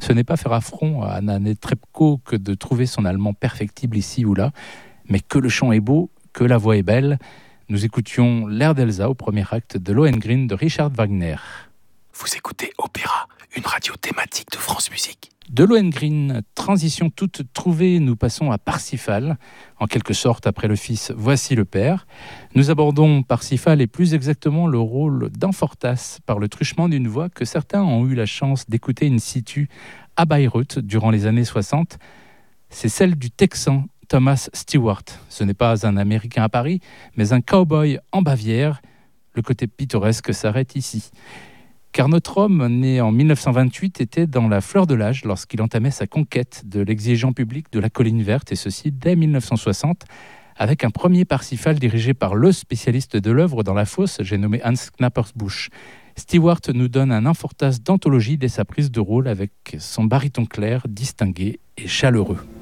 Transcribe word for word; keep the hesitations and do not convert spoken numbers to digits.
ce n'est pas faire affront à Anna Netrebko que de trouver son allemand perfectible ici ou là, mais que le chant est beau, que la voix est belle. Nous écoutions l'air d'Elsa au premier acte de Lohengrin de Richard Wagner. Vous écoutez Opéra, une radio thématique de France Musique. De Lohengrin, transition toute trouvée, nous passons à Parsifal. En quelque sorte, après le fils, voici le père. Nous abordons Parsifal et plus exactement le rôle d'Amfortas par le truchement d'une voix que certains ont eu la chance d'écouter in situ à Bayreuth durant les années soixante. C'est celle du Texan Thomas Stewart. Ce n'est pas un Américain à Paris, mais un cow-boy en Bavière. Le côté pittoresque s'arrête ici. Car notre homme, né en dix-neuf cent vingt-huit, était dans la fleur de l'âge lorsqu'il entamait sa conquête de l'exigeant public de la Colline Verte, et ceci dès dix-neuf cent soixante, avec un premier Parsifal dirigé par le spécialiste de l'œuvre dans la fosse, j'ai nommé Hans Knappersbusch. Stewart nous donne un Amfortas d'anthologie dès sa prise de rôle avec son baryton clair, distingué et chaleureux.